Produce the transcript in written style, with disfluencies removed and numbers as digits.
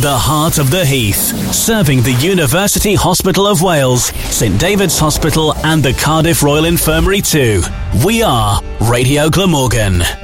The heart of the Heath, serving the University Hospital of Wales, St David's Hospital and the Cardiff Royal Infirmary too. We are Radio Glamorgan.